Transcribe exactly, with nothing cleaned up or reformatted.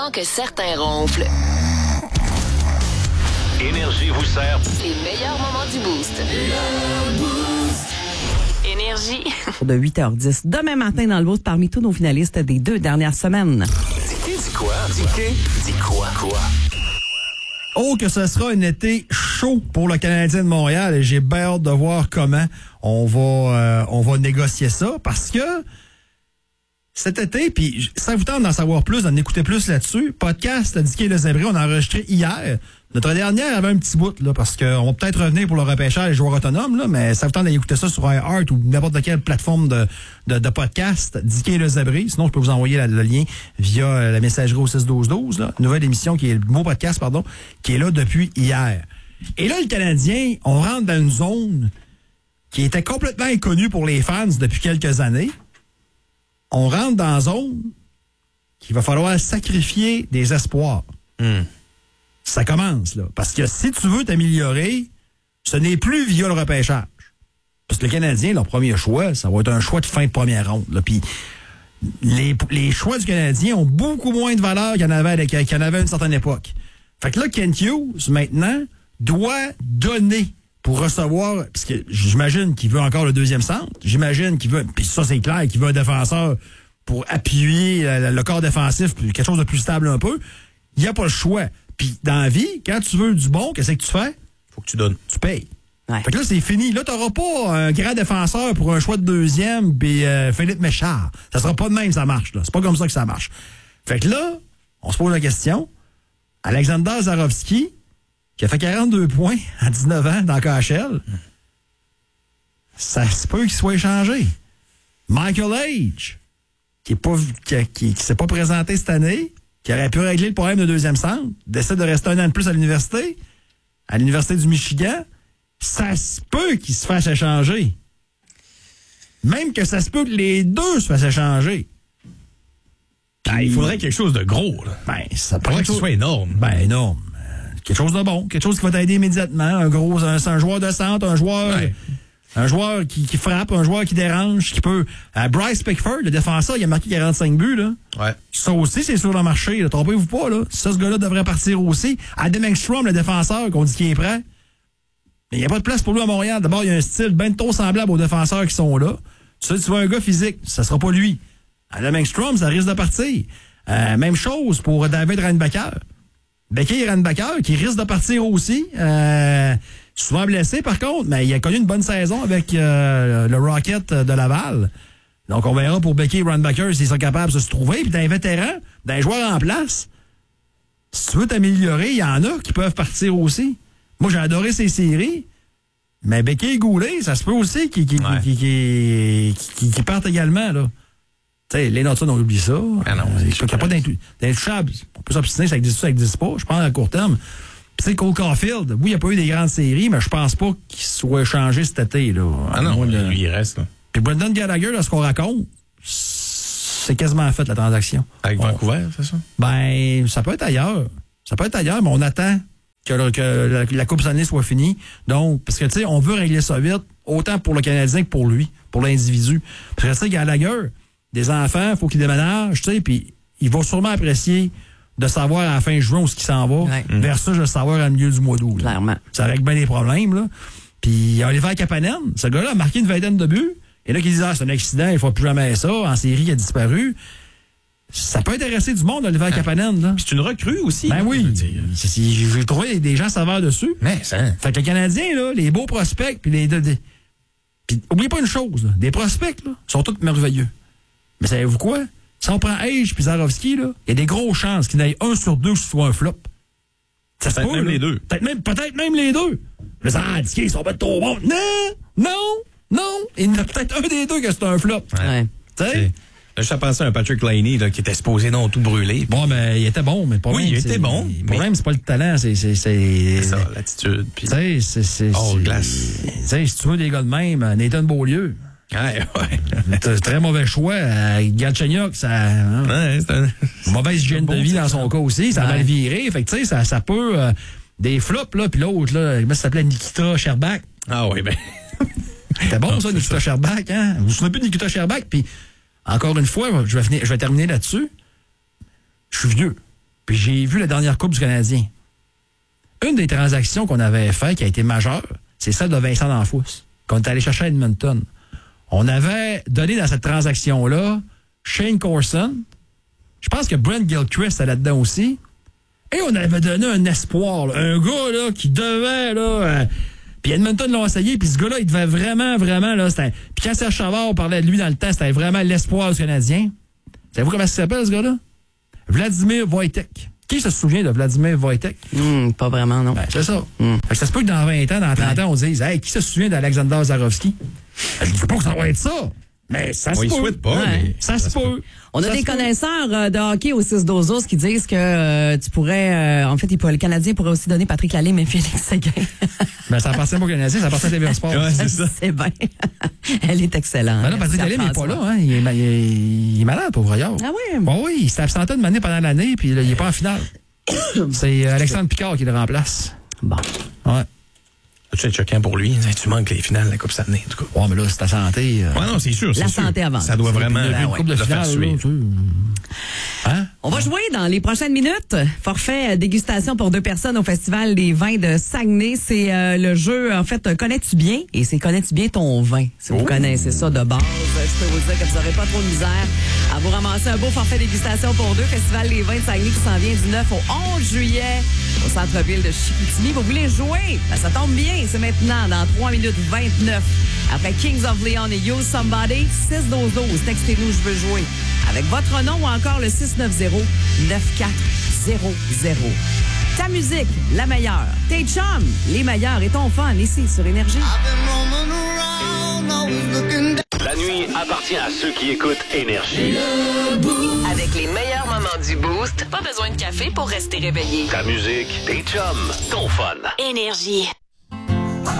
avant que certains ronflent. Énergie vous sert Les meilleurs moments du Boost. Énergie. De huit heures dix. Demain matin, dans le Boost, parmi tous nos finalistes des deux dernières semaines. Dis dit quoi? Dis dit quoi? Quoi? Oh, que ce sera un été chaud pour le Canadien de Montréal et j'ai bien hâte de voir comment on va, euh, on va négocier ça parce que cet été, puis ça vous tente d'en savoir plus, d'en écouter plus là-dessus. Podcast Dicky et Le Zébré, on a enregistré hier. Notre dernière avait un petit bout, là, parce qu'on va peut-être revenir pour le repêchage des joueurs autonomes, là, mais ça vous tente d'aller écouter ça sur iHeart ou n'importe quelle plateforme de, de, de podcast, Dicky et Le Zébré. Sinon, je peux vous envoyer la, le lien via la messagerie au six douze douze, là. Nouvelle émission qui est le mot podcast, pardon, qui est là depuis hier. Et là, le Canadien, on rentre dans une zone qui était complètement inconnue pour les fans depuis quelques années. On rentre dans une zone qu'il va falloir sacrifier des espoirs. Mm. Ça commence, là. Parce que si tu veux t'améliorer, ce n'est plus via le repêchage. Parce que le Canadien, leur premier choix, ça va être un choix de fin de première ronde. Là. Puis les, les choix du Canadien ont beaucoup moins de valeur qu'il y en avait, qu'il y en avait à une certaine époque. Fait que là, Kent Hughes, maintenant, doit donner pour recevoir, parce que j'imagine qu'il veut encore le deuxième centre, j'imagine qu'il veut, puis ça c'est clair, qu'il veut un défenseur pour appuyer le, le corps défensif, quelque chose de plus stable un peu, il n'y a pas le choix. Puis dans la vie, quand tu veux du bon, qu'est-ce que tu fais? Faut que tu donnes. Tu payes. Ouais. Fait que là, c'est fini. Là, t'auras pas un grand défenseur pour un choix de deuxième, puis euh, Philippe Méchard. Ça sera pas de même, ça marche, là. C'est pas comme ça que ça marche. Fait que là, on se pose la question. Alexander Zarovski, qui a fait quarante-deux points à dix-neuf ans dans K H L, ça se peut qu'il soit échangé. Michael H, qui est pas, qui, qui, qui s'est pas présenté cette année, qui aurait pu régler le problème de deuxième centre, décide de rester un an de plus à l'université, à l'Université du Michigan, ça se peut qu'il se fasse échanger. Même que ça se peut que les deux se fassent échanger. Ben, il faudrait quelque chose de gros, là. Ben, ça Il faudrait que ce soit énorme. Ben, énorme. Euh, quelque chose de bon. Quelque chose qui va t'aider immédiatement. Un gros, un, un joueur de centre, un joueur... Ouais. Un joueur qui, qui frappe, un joueur qui dérange, qui peut... Euh, Bryce Pickford, le défenseur, il a marqué quarante-cinq buts, là. Ouais. Ça aussi, c'est sur le marché, là. Trompez-vous pas, là. Ça, ce gars-là devrait partir aussi. Adam Engstrom, le défenseur, qu'on dit qu'il est prêt. Mais il n'y a pas de place pour lui à Montréal. D'abord, il y a un style ben trop semblable aux défenseurs qui sont là. Tu sais, tu vois un gars physique, ça sera pas lui. Adam Engstrom, ça risque de partir. Euh, même chose pour David Reinbacker. Becky Reinbacker, qui risque de partir aussi. Euh... Souvent blessé, par contre, mais il a connu une bonne saison avec euh, le Rocket de Laval. Donc, on verra pour Becky Reinbacker s'ils sont capables de se trouver. Puis, d'un vétéran, d'un joueur en place, si tu veux t'améliorer, il y en a qui peuvent partir aussi. Moi, j'ai adoré ces séries, mais Becky Goulet, ça se peut aussi qu'ils qu'ils, Ouais. qu'ils, qu'ils, qu'ils, qu'ils partent également, là. Tu sais, les Norton, on oublie ça. Ah non, il c'est n'y a pas d'intouchable. On peut s'obstiner, ça existe, ça n'existe pas. Je pense à court terme. Puis, tu sais, Cole Caulfield, oui, il n'y a pas eu des grandes séries, mais je pense pas qu'il soit échangé cet été, là. Ah non, Moi, lui, le... il reste, là. Puis Brendan Gallagher, là, ce qu'on raconte, c'est quasiment fait, la transaction. Avec On- Vancouver, c'est ça? Ben, ça peut être ailleurs. Ça peut être ailleurs, mais on attend que, le- que la, la Coupe Stanley soit finie. Donc, parce que, tu sais, on veut régler ça vite, autant pour le Canadien que pour lui, pour l'individu. Parce que, tu sais, Gallagher, des enfants, il faut qu'il déménage, tu sais, puis il va sûrement apprécier de savoir à la fin juin où ce qui s'en va, Ouais. versus de savoir à milieu du mois d'août. là. Clairement. Ça règle bien les problèmes, là. Puis Oliver Kapanen, ce gars-là a marqué une vingtaine de buts. Et là, qui disent, ah, c'est un accident, il ne faut plus jamais ça. En série, il a disparu. Ça peut intéresser du monde, Oliver Kapanen, là. Puis c'est une recrue aussi. Ben là, oui. je veux dire. C'est- c'est- J'ai trouvé des gens saveurs dessus. Mais ça. Fait que le Canadien, là, les beaux prospects, puis les. de- de- Puis oubliez pas une chose, là, des prospects, là, sont tous merveilleux. Mais savez-vous quoi? Si on prend Age puis Zarovski, là, il y a des grosses chances qu'il y en ait un sur deux que ce soit un flop. Ça se Peut-être peut, même là. les deux. Peut-être même, peut-être même les deux. Mais ça, ah, ils sont pas trop bons. Non! Non! Non! Il y en a peut-être un des deux que c'est un flop. Ouais. Tu C'est- sais? Là, je t'ai pensé à un Patrick Laney là, qui était supposé non tout brûler. Bon, mais il était bon, mais le problème, Oui, il c'est- était bon, Le mais- problème, c'est pas le talent, c'est. C'est C'est ça, l'attitude. Puis... Tu sais, c'est. c'est- Hors c'est- glace. Tu sais, si tu veux des gars de même, Nathan Beaulieu. Ouais, ouais. C'est un très mauvais choix. Euh, Galchenyuk, ça. hein, Ouais, c'est un... mauvaise hygiène bon de vie dans exemple. son cas aussi. Ça a Ouais. mal viré. Fait que, tu sais, ça, ça peut. euh, des flops, là, puis l'autre, là, comment ça s'appelait Nikita Sherbak. Ah oui, ben. C'était bon, Non, ça, c'est Nikita ça. Sherbak, hein? Vous vous souvenez plus de Nikita Sherbak? Puis, encore une fois, je vais, finir, je vais terminer là-dessus. Je suis vieux. Puis j'ai vu la dernière Coupe du Canadien. Une des transactions qu'on avait faites qui a été majeure, c'est celle de Vincent D'Anfous, qu'on est allé chercher à Edmonton. On avait donné dans cette transaction-là Shane Corson. Je pense que Brent Gilchrist est là-dedans aussi. Et on avait donné un espoir, là, un gars là, qui devait... là. Euh, puis Edmonton l'a essayé, puis ce gars-là, il devait vraiment, vraiment... là. C'était... Puis quand Serge Savard parlait de lui dans le temps, c'était vraiment l'espoir du Canadien. Savez-vous comment il s'appelle, ce gars-là? Vladimir Wojtek. Qui se souvient de Vladimir Wojtek? Mm, pas vraiment, non. Ben, c'est ça. Mm. Fait que ça se peut que dans vingt ans, dans trente ans, on dise, hey, qui se souvient d'Alexander Zarovski? Je dis pas que ça va être ça, mais ça se On y peut. souhaite pas, Ouais. mais Ça, se peut. On a Ça des se peut. connaisseurs euh, de hockey au six douze douze qui disent que euh, tu pourrais... euh, en fait, il pourrait, le Canadien pourrait aussi donner Patrick Lalime et Félix Séguin. Ben, ça appartient pas au Canadien, ça appartient à T V Sport. Ouais, c'est ça. C'est bien. Elle est excellente. Ben non, Patrick Merci à Lalime, il est pas François. là, hein. Il est, ma- il est, il est malade, pauvre Yard. Ah oui? Bon, oui, il s'est absenté de manière pendant l'année, puis là, il est pas en finale. C'est euh, Alexandre Picard qui le remplace. Bon. Ouais. C'est choquant pour lui. Tu manques les finales de la Coupe cette année, en tout cas. Ouais, mais là, c'est ta santé. euh, Ouais, non, c'est sûr. c'est La sûr. santé avant. Ça doit vraiment il y a eu une ouais, couple de le faire finale, là, suivre. tu sais. Hein? On va jouer dans les prochaines minutes. Forfait euh, dégustation pour deux personnes au Festival des vins de Saguenay. C'est euh, le jeu, en fait, euh, connais-tu bien? Et c'est connais-tu bien ton vin? Si vous Oh. connaissez ça de base, euh, je peux vous dire que vous n'aurez pas trop de misère à vous ramasser un beau forfait dégustation pour deux. Festival des vins de Saguenay qui s'en vient du neuf au onze juillet au centre-ville de Chicoutimi. Vous voulez jouer? Ben, ça tombe bien. C'est maintenant, dans trois minutes vingt-neuf. Après Kings of Leon et Use Somebody, six douze douze. Textez-nous, je veux jouer. Avec votre nom ou encore le six neuf zéro neuf quatre zéro zéro. Ta musique, la meilleure. Tes chums, les meilleurs. Et ton fun, ici, sur Énergie. La nuit appartient à ceux qui écoutent Énergie. Avec les meilleurs moments du Boost, pas besoin de café pour rester réveillé. Ta musique, tes chums, ton fun. Énergie.